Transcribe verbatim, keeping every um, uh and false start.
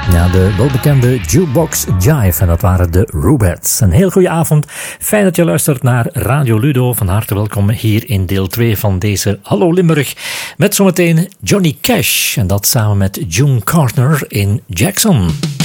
Ja, de welbekende Jukebox Jive. En dat waren de Rubettes. Een heel goede avond. Fijn dat je luistert naar Radio Ludo. Van harte welkom hier in deel twee van deze Hallo Limburg. Met zometeen Johnny Cash. En dat samen met June Carter in Jackson.